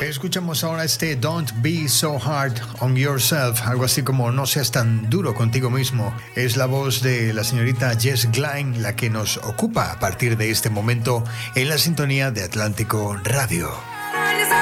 Escuchamos ahora este Don't Be So Hard on Yourself, algo así como no seas tan duro contigo mismo. Es la voz de la señorita Jess Glynne la que nos ocupa a partir de este momento en la sintonía de Atlántico Radio.